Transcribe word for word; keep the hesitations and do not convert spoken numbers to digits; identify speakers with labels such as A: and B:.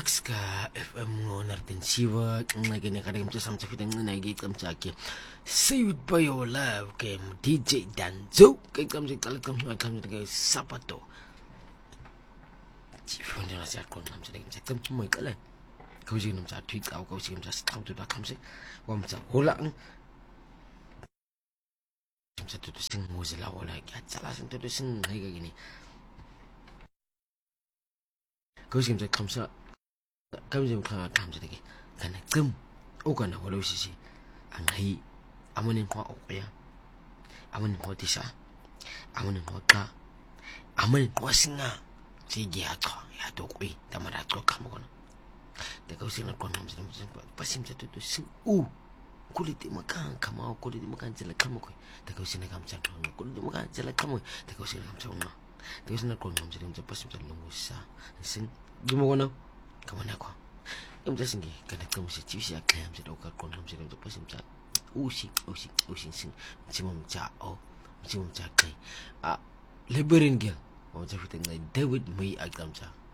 A: Relax ka F M mo natin siwa nga ginakadagam sa samsa fitang nagigit kam sa akin. Saved by your love kay D J Danzo kay kam sa talagang kam sa kay Sapato. Siwa na sa kon kam sa sa kam mo kala. Kau sih nam sa tweet au kau sih nam sa stop tu bakam sih. Wam sa hulang. Kam sa tu sing mo zela wala ya salah sing tu sing hay gini. Kau sih nam sa kam sa kam sih kam kam sa lagi. Kana kum o kana wala sisi. Ang hay amonin ko o ya. Amonin ko tisa. Amonin ko ka. Amonin ko singa. Sige ato ya to ko tamara to kam ko. Teka using kon nam sa pasim sa tu sing u kulit makan kama kulit makan jela kama ko. Teka using kam sa kulit makan jela kama. Teka using kam sa una. Teka using kon nam sa pasim sa lungusa. Sing gimo ko na. Kama na ko. Em sa singi kana kam sa chisi akam sa dokar kon nam sa pasim sa usi usi usi sing simum cha o simum cha kai. Ah liberin gel. O sa fiteng David May agam sa